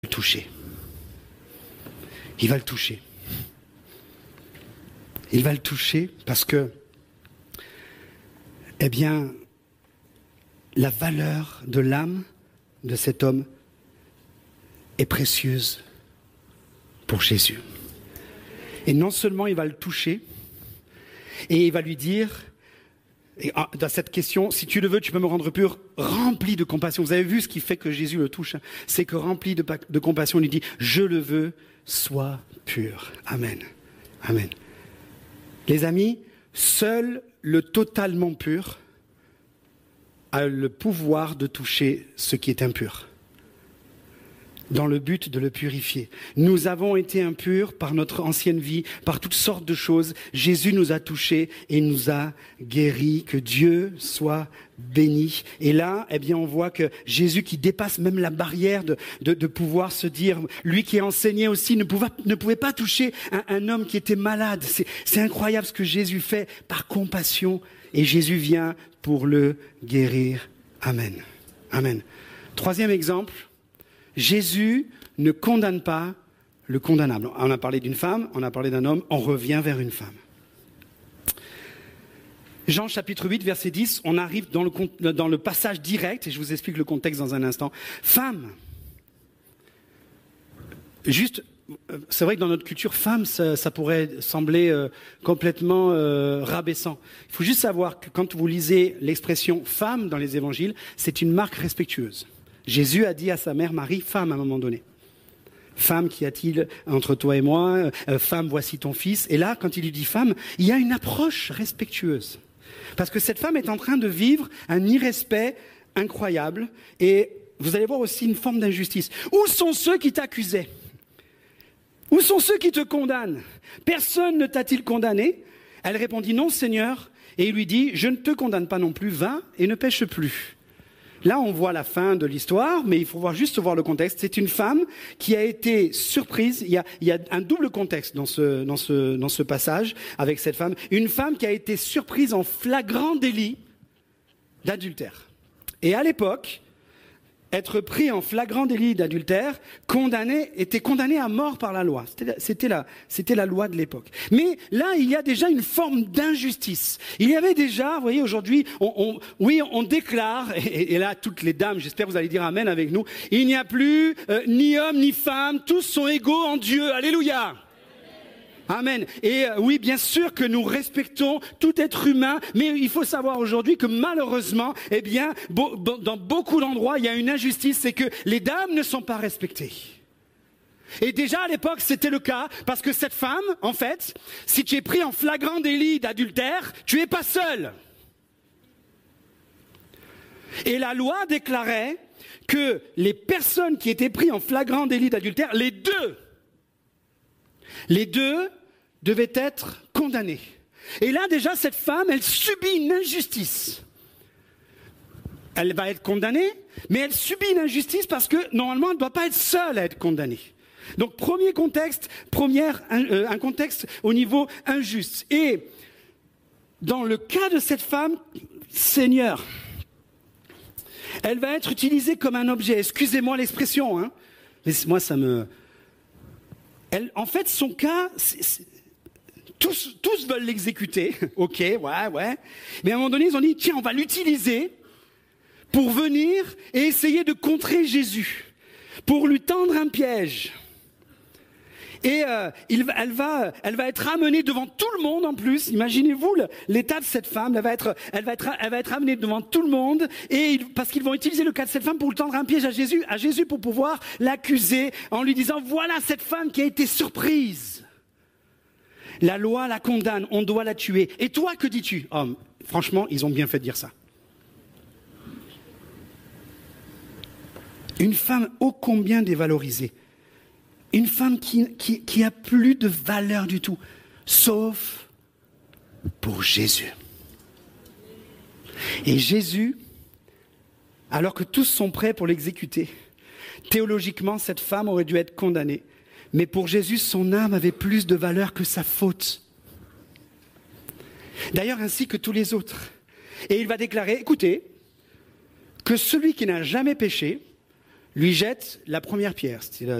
le toucher. Il va le toucher. Il va le toucher parce que, eh bien, la valeur de l'âme de cet homme est précieuse pour Jésus. Et non seulement il va le toucher, et il va lui dire, dans cette question, si tu le veux, tu peux me rendre pur, rempli de compassion. Vous avez vu ce qui fait que Jésus le touche, hein? C'est que rempli de compassion, il lui dit, je le veux, sois pur. Amen. Amen. Les amis, seul le totalement pur a le pouvoir de toucher ce qui est impur, dans le but de le purifier. Nous avons été impurs par notre ancienne vie, par toutes sortes de choses. Jésus nous a touchés et nous a guéris. Que Dieu soit béni. Et là, eh bien, on voit que Jésus qui dépasse même la barrière de pouvoir se dire, lui qui enseignait aussi, ne pouvait pas toucher un homme qui était malade. C'est incroyable ce que Jésus fait par compassion. Et Jésus vient pour le guérir. Amen. Amen. Troisième exemple. Jésus ne condamne pas le condamnable. On a parlé d'une femme, on a parlé d'un homme, on revient vers une femme. Jean chapitre 8, verset 10, on arrive dans le passage direct, et je vous explique le contexte dans un instant. Femme, juste, c'est vrai que dans notre culture, femme, ça pourrait sembler complètement rabaissant. Il faut juste savoir que quand vous lisez l'expression femme dans les évangiles, c'est une marque respectueuse. Jésus a dit à sa mère Marie, femme à un moment donné. Femme, qu'y a-t-il entre toi et moi? Femme, voici ton fils. Et là, quand il lui dit femme, il y a une approche respectueuse. Parce que cette femme est en train de vivre un irrespect incroyable. Et vous allez voir aussi une forme d'injustice. Où sont ceux qui t'accusaient? Où sont ceux qui te condamnent? Personne ne t'a-t-il condamné? Elle répondit, non, Seigneur. Et il lui dit, je ne te condamne pas non plus, va et ne pêche plus. Là, on voit la fin de l'histoire, mais il faut juste voir le contexte. C'est une femme qui a été surprise. Il y a un double contexte dans ce passage avec cette femme. Une femme qui a été surprise en flagrant délit d'adultère. Et à l'époque, être pris en flagrant délit d'adultère, était condamné à mort par la loi. C'était la loi de l'époque. Mais là, il y a déjà une forme d'injustice. Il y avait déjà, vous voyez, aujourd'hui, on déclare, et là, toutes les dames, j'espère que vous allez dire amen avec nous, il n'y a plus ni homme ni femme, tous sont égaux en Dieu. Alléluia. Amen. Et oui, bien sûr que nous respectons tout être humain, mais il faut savoir aujourd'hui que malheureusement, eh bien, dans beaucoup d'endroits, il y a une injustice, c'est que les dames ne sont pas respectées. Et déjà à l'époque, c'était le cas, parce que cette femme, en fait, si tu es pris en flagrant délit d'adultère, tu es pas seul. Et la loi déclarait que les personnes qui étaient prises en flagrant délit d'adultère, les deux devaient être condamnées. Et là, déjà, cette femme, elle subit une injustice. Elle va être condamnée, mais elle subit une injustice parce que, normalement, elle ne doit pas être seule à être condamnée. Donc, premier contexte, un contexte au niveau injuste. Et dans le cas de cette femme, Seigneur, elle va être utilisée comme un objet. Excusez-moi l'expression, hein, mais moi, ça me... en fait, son cas, tous veulent l'exécuter. Ok, ouais. Mais à un moment donné, ils ont dit, tiens, on va l'utiliser pour venir et essayer de contrer Jésus, pour lui tendre un piège. Et elle va être amenée devant tout le monde en plus. Imaginez-vous l'état de cette femme. Elle va être amenée devant tout le monde, parce qu'ils vont utiliser le cas de cette femme pour lui tendre un piège à Jésus pour pouvoir l'accuser en lui disant, voilà cette femme qui a été surprise. La loi la condamne, on doit la tuer. Et toi, que dis-tu? Oh, franchement, ils ont bien fait de dire ça. Une femme ô combien dévalorisée. Une femme qui a plus de valeur du tout, sauf pour Jésus. Et Jésus, alors que tous sont prêts pour l'exécuter, théologiquement, cette femme aurait dû être condamnée. Mais pour Jésus, son âme avait plus de valeur que sa faute. D'ailleurs, ainsi que tous les autres. Et il va déclarer, écoutez, que celui qui n'a jamais péché lui jette la première pierre.